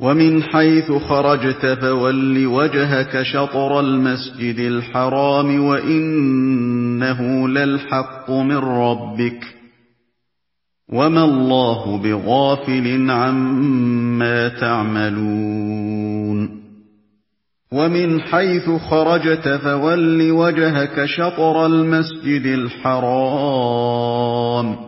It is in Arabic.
وَمِنْ حَيْثُ خَرَجْتَ فَوَلِّ وَجْهَكَ شَطْرَ الْمَسْجِدِ الْحَرَامِ وَإِنَّهُ لَلْحَقُّ مِنْ رَبِّكَ وَمَا اللَّهُ بِغَافِلٍ عَمَّا تَعْمَلُونَ وَمِنْ حَيْثُ خَرَجْتَ فَوَلِّ وَجْهَكَ شَطْرَ الْمَسْجِدِ الْحَرَامِ